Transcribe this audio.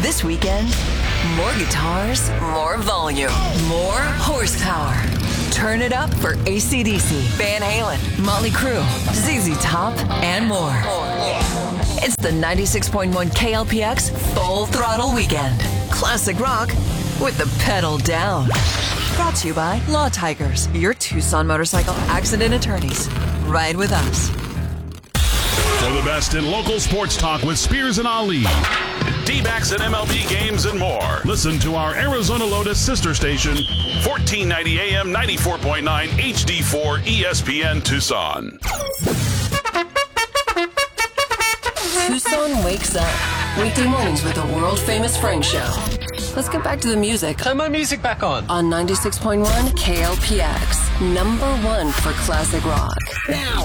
This weekend, more guitars, more volume, more horsepower. Turn it up for AC/DC, Van Halen, Motley Crue, ZZ Top, and more. It's the 96.1 KLPX Full Throttle Weekend. Classic rock with the pedal down. Brought to you by Law Tigers, your Tucson motorcycle accident attorneys. Ride with us. For the best in local sports talk with Spears and Ali, D-backs and MLB games and more. Listen to our Arizona Lotus sister station, 1490 AM 94.9 HD4 ESPN Tucson. Tucson wakes up. Weekday mornings with the world-famous Frank Show. Let's get back to the music. Turn my music back on. On 96.1 KLPX. #1 for classic rock. Now.